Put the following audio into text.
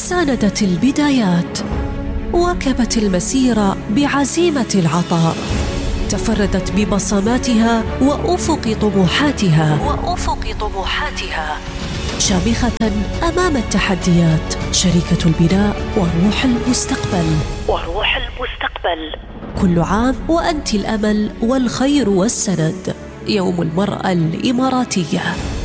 ساندت البدايات، واكبت المسير بعزيمة العطاء، تفردت ببصماتها وأفق طموحاتها شامخة أمام التحديات، شريكة البناء وروح المستقبل. كل عام وأنت الأمل والخير والسند. يوم المرأة الإماراتية.